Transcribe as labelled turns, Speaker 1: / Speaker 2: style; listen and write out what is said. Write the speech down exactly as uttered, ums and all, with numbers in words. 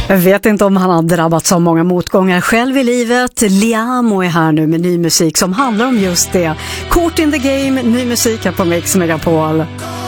Speaker 1: Jag vet inte om han har drabbats av många motgångar själv i livet. Liamo är här nu med ny musik som handlar om just det. Kort in the game, ny musik här på Mix Megapol.